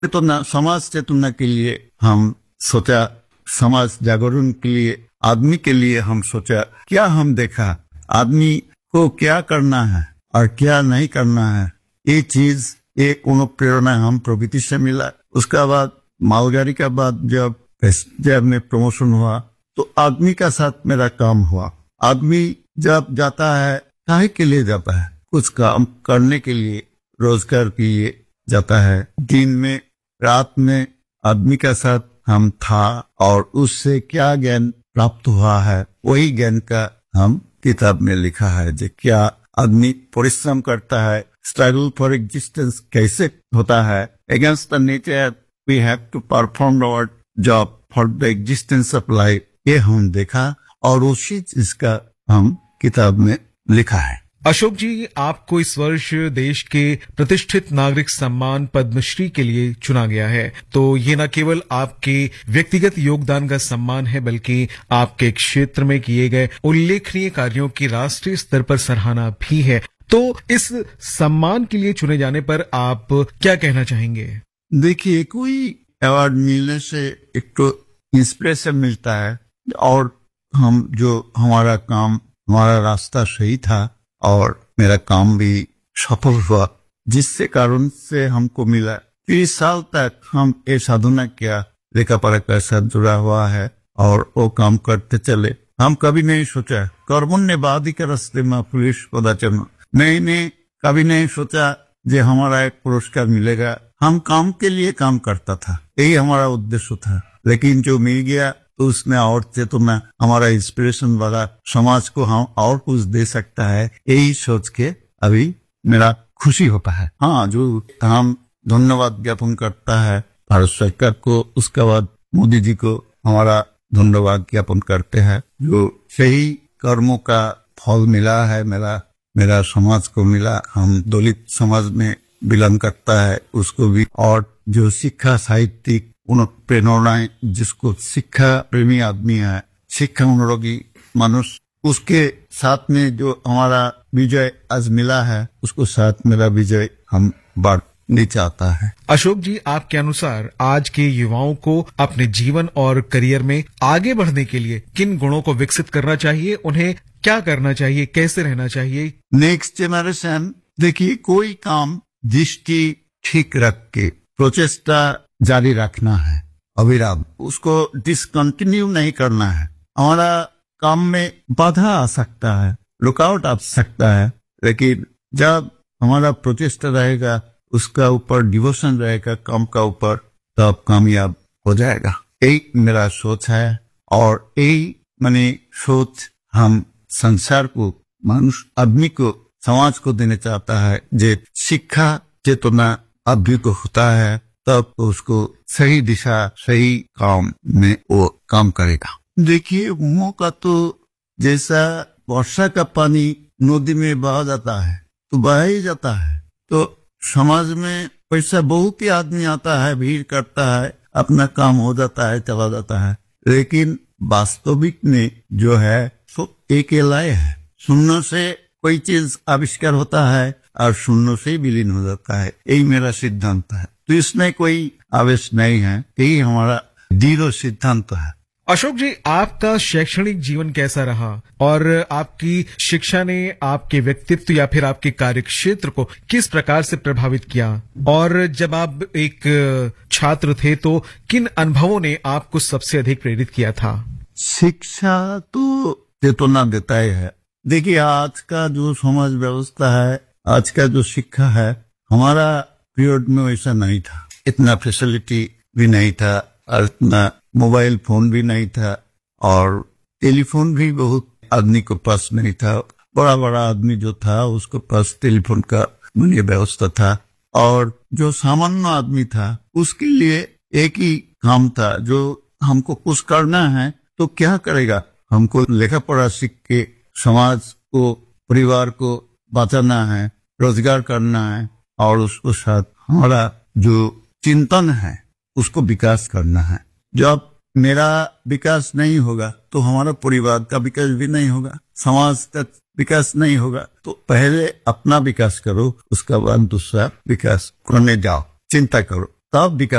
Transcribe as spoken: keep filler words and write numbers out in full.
चेतना, समाज चेतना के लिए हम सोचा, समाज जागरण के लिए, आदमी के लिए हम सोचा। क्या हम देखा आदमी को क्या करना है और क्या नहीं करना है, ये चीज एक अनुप्रेरणा हम प्रवृत्ति से मिला। उसका बाद मालगाड़ी का बाद जब जब में प्रमोशन हुआ तो आदमी का साथ मेरा काम हुआ। आदमी जब जाता है काहे के लिए जाता है, कुछ काम करने के लिए, रोजगार के लिए जाता है। दिन में रात में आदमी का साथ हम था और उससे क्या ज्ञान प्राप्त हुआ है वही ज्ञान का हम किताब में लिखा है। जो क्या आदमी परिश्रम करता है, स्ट्रगल फॉर एग्जिस्टेंस कैसे होता है, against the nature we have to perform our job for the existence of life, ये हम देखा और उसी चीज का हम किताब में लिखा है। अशोक जी, आपको इस वर्ष देश के प्रतिष्ठित नागरिक सम्मान पद्मश्री के लिए चुना गया है। तो ये न केवल आपके व्यक्तिगत योगदान का सम्मान है, बल्कि आपके क्षेत्र में किए गए उल्लेखनीय कार्यों की राष्ट्रीय स्तर पर सराहना भी है। तो इस सम्मान के लिए चुने जाने पर आप क्या कहना चाहेंगे? देखिए, कोई अवार्ड मिलने से एक तो इंस्पिरेशन मिलता है और हम जो हमारा काम, हमारा रास्ता सही था और मेरा काम भी सफल हुआ, जिससे कारण से हमको मिला। तीस साल तक हम ये साधना किया, लेखापढ़ा के साथ जुड़ा हुआ है और वो काम करते चले। हम कभी नहीं सोचा कर्मण्य वादी के रास्ते में पुलिस पदाचन, मैंने कभी नहीं सोचा जो हमारा एक पुरस्कार मिलेगा। हम काम के लिए काम करता था, यही हमारा उद्देश्य था। लेकिन जो मिल गया तो उसने और चेतना, हमारा इंस्पिरेशन वाला, समाज को हम और कुछ दे सकता है, यही सोच के अभी मेरा खुशी होता है। हाँ, जो हम धन्यवाद ज्ञापन करता है भारत सरकार को, उसके बाद मोदी जी को हमारा धन्यवाद ज्ञापन करते हैं। जो सही कर्मों का फल मिला है, मेरा मेरा समाज को मिला। हम दलित समाज में बिलोंग करता है उसको भी, और जो शिक्षा साहित्यिक प्रेरणाएं, जिसको शिक्षा प्रेमी आदमी है, शिक्षा अनुरागी मनुष्य, उसके साथ में जो हमारा विजय आज मिला है, उसको साथ मेरा विजय हम बांटना चाहता है। अशोक जी, आपके अनुसार आज के युवाओं को अपने जीवन और करियर में आगे बढ़ने के लिए किन गुणों को विकसित करना चाहिए? उन्हें क्या करना चाहिए, कैसे रहना चाहिए? नेक्स्ट जनरेशन, देखिए, कोई काम दृष्टि ठीक रख के प्रचेष्टा जारी रखना है, अविराम, उसको डिसकंटिन्यू नहीं करना है। हमारा काम में बाधा आ सकता है, रुकावट आ सकता है, लेकिन जब हमारा प्रचेष्टा रहेगा, उसका ऊपर डिवोशन रहेगा काम का ऊपर, तब कामयाब हो जाएगा। यही मेरा सोच है और यही मैंने सोच हम संसार को, मनुष्य आदमी को, समाज को देना चाहता है। जे शिक्षा चेतना आदमी को होता है, तब उसको सही दिशा, सही काम में वो काम करेगा। देखिए, मुंह का तो जैसा वर्षा का पानी नदी में बहा जाता है तो बहा ही जाता है। तो समाज में पैसा बहुत ही आदमी आता है, भीड़ करता है, अपना काम हो जाता है, चला जाता है, लेकिन वास्तविक में जो है तो एक लय है। शून्य से कोई चीज आविष्कार होता है और शून्य से विलीन हो जाता है, यही मेरा सिद्धांत है। तो इसमें कोई आवेश नहीं है, यही हमारा दृढ़ सिद्धांत है। अशोक जी, आपका शैक्षणिक जीवन कैसा रहा और आपकी शिक्षा ने आपके व्यक्तित्व या फिर आपके कार्य क्षेत्र को किस प्रकार से प्रभावित किया? और जब आप एक छात्र थे तो किन अनुभवों ने आपको सबसे अधिक प्रेरित किया था? शिक्षा तो चेतना देता ही है। देखिए, आज का जो समाज व्यवस्था है, आज का जो शिक्षा है, हमारा पीरियड में वैसा नहीं था। इतना फैसिलिटी भी नहीं था और इतना मोबाइल फोन भी नहीं था और टेलीफोन भी बहुत आदमी को पास नहीं था। बड़ा बड़ा आदमी जो था उसको पास टेलीफोन का मुझे व्यवस्था था, और जो सामान्य आदमी था उसके लिए एक ही काम था, जो हमको कुछ करना है तो क्या करेगा, हमको लेखा पढ़ा सीख के समाज को, परिवार को बचाना है, रोजगार करना है, और उसको साथ हमारा जो चिंतन है उसको विकास करना है। जब मेरा विकास नहीं होगा तो हमारा परिवार का विकास भी नहीं होगा, समाज का विकास नहीं होगा। तो पहले अपना विकास करो, उसका बाद दूसरा विकास करने जाओ, चिंता करो। तब विकास